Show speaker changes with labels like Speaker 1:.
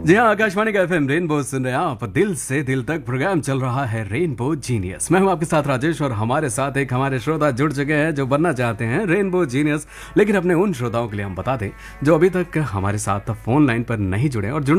Speaker 1: जी हाँ, आकाशवाणी का FM rainbow सुन रहे हैं आप। दिल से दिल तक प्रोग्राम चल रहा है रेनबो जीनियस। मैं हूं आपके साथ राजेश और हमारे साथ एक हमारे श्रोता जुड़ चुके हैं जो बनना चाहते हैं रेनबो जीनियस। लेकिन अपने उन श्रोताओं के लिए हम बता दें जो अभी तक हमारे साथ फोन लाइन पर नहीं जुड़े और जुड़ना